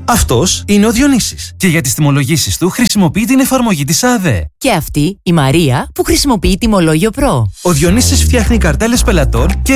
Αυτός είναι ο Διονύσης. Και για τις τιμολογήσεις του χρησιμοποιεί την εφαρμογή της ΑΔΕ. Και αυτή η Μαρία που χρησιμοποιεί τιμολόγιο Pro. Ο Διονύσης φτιάχνει καρτέλες πελατών και